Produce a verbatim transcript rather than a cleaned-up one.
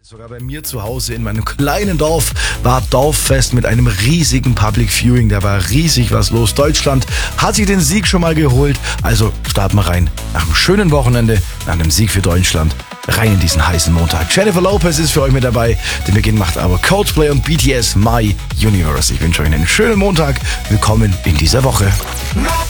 Sogar bei mir zu Hause in meinem kleinen Dorf war Dorffest mit einem riesigen Public Viewing. Da war riesig was los. Deutschland hat sich den Sieg schon mal geholt. Also starten wir rein. Nach einem schönen Wochenende, nach einem Sieg für Deutschland, rein in diesen heißen Montag. Jennifer Lopez ist für euch mit dabei. Den Beginn macht aber Coldplay und B T S My Universe. Ich wünsche euch einen schönen Montag. Willkommen in dieser Woche.